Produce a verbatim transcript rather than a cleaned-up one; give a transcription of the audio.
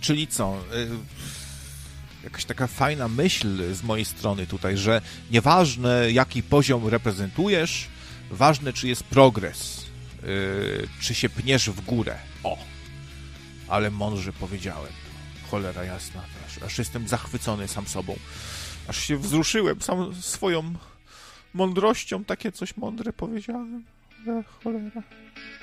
Czyli co? Jakaś taka fajna myśl z mojej strony tutaj, że nieważne jaki poziom reprezentujesz, ważne czy jest progres, czy się pniesz w górę. O! Ale mądrze powiedziałem. Cholera jasna. Aż, aż jestem zachwycony sam sobą. Aż się wzruszyłem sam swoją mądrością. Takie coś mądre powiedziałem. E, cholera.